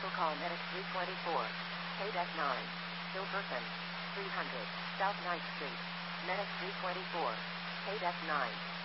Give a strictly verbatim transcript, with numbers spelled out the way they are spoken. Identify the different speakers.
Speaker 1: Cancel call Medic three twenty-four. K-Deck nine. Hilkerson. three hundred. South ninth Street. Medic three twenty-four. K-Deck nine.